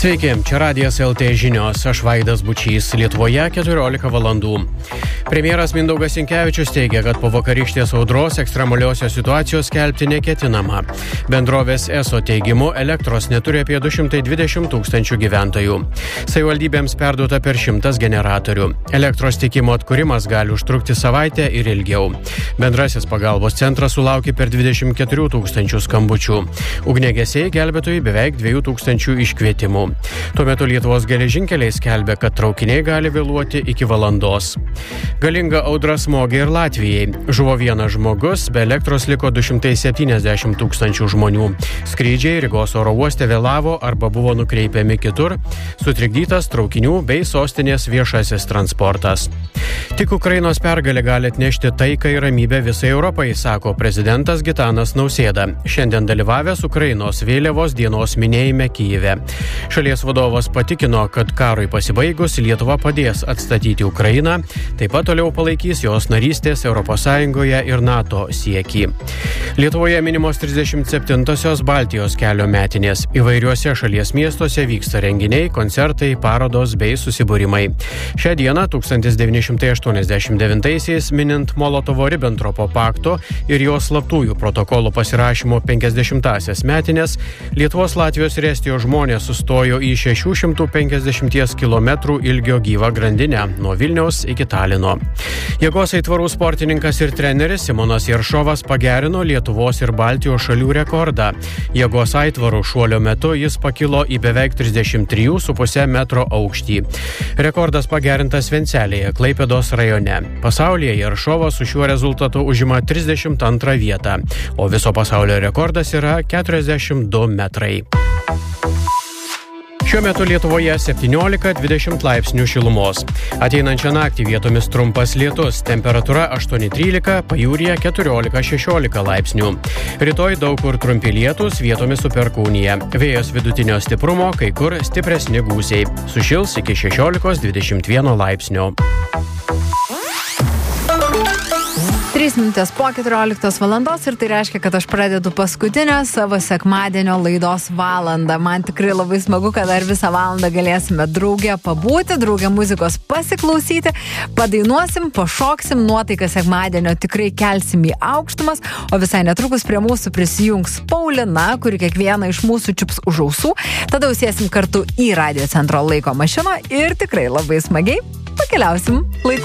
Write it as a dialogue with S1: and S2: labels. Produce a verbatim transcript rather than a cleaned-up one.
S1: Sveiki, čia Radijas L T žinios, aš Vaidas Bučys, Lietuvoje keturiolika valandų. Premjeras Mindaugas Sinkevičius teigia, kad po vakarykštės audros ekstremaliosios situacijos skelbti neketinama. Bendrovės ESO teigimu elektros neturi apie du šimtai dvidešimt tūkstančių gyventojų. Savivaldybėms perduota per šimtas generatorių. Elektros tiekimo atkūrimas gali užtrukti savaitę ir ilgiau. Bendrasis pagalbos centras sulaukė per dvidešimt keturių tūkstančių skambučių. Ugniagesiai gelbėtojai beveik dviejų tūkstančių iškvietimų. Tuo metu Lietuvos geležinkeliai skelbia, kad traukiniai gali vėluoti iki valandos. Galinga audra smogė ir Latvijai. Žuvo vienas žmogus, be elektros liko du šimtai septyniasdešimt tūkstančių žmonių. Skrydžiai Rygos oro uoste vėlavo arba buvo nukreipiami kitur, sutrikdytas traukinių bei sostinės viešasis transportas. Tik Ukrainos pergalė gali atnešti taiką ir ramybę visai Europai, sako prezidentas Gitanas Nausėda, šiandien dalyvavęs Ukrainos vėliavos dienos minėjime Kyjive. Šalies vadovas patikino, kad karui pasibaigus Lietuva padės atstatyti Ukrainą, taip pat toliau palaikys jos narystės Europos Sąjungoje ir NATO siekį. Lietuvoje minimos trisdešimt septintosios Baltijos kelio metinės. Įvairiuose šalies miestuose vyksta renginiai, koncertai, parodos bei susibūrimai. Šią dieną tūkstantis devyni šimtai aštuoniasdešimt devintaisiais minint Molotovo-Ribentropo pakto ir jo slaptųjų protokolų pasirašymo penkiasdešimtąsias metinės, Lietuvos, Latvijos ir Estijos žmonės sustojo į šešių šimtų penkiasdešimties kilometrų ilgio gyvą grandinę nuo Vilniaus iki Talino. Jėgos aitvarų sportininkas ir treneris Simonas Jeršovas pagerino Lietuvos ir Baltijos šalių rekordą. Jėgos aitvarų šuolio metu jis pakilo į beveik trisdešimt trijų su puse metro aukštį. Rekordas pagerintas Vencelėje, Klaipėdos rajone. Pasaulyje Jeršovas su šiuo rezultatu užima trisdešimt antrą vietą, o viso pasaulio rekordas yra keturiasdešimt du metrai. Šiuo metu Lietuvoje septyniolika dvidešimt laipsnių šilumos. Ateinančią naktį vietomis trumpas lietus, temperatūra aštuoni trylika, pajūryje keturiolika šešiolika laipsnių. Rytoj daug kur trumpi lietūs, vietomis su perkūnija. Vėjas vidutinio stiprumo, kai kur stipresni gūsiai. Sušils iki šešiolikos dvidešimt vieno laipsnio.
S2: trys minutės po keturioliktos valandos ir tai reiškia, kad aš pradedu paskutinę savo sekmadienio laidos valandą. Man tikrai labai smagu, kad dar visą valandą galėsime drauge pabūti, drauge muzikos pasiklausyti, padainuosim, pašoksim, nuotaiką sekmadienio tikrai kelsim į aukštumas, o visai netrukus prie mūsų prisijungs Paulina, kuri kiekvieną iš mūsų čiups už ausų. Tada užsėsim kartu į Radio Centro laiko mašiną ir tikrai labai smagiai pakeliausim laiku.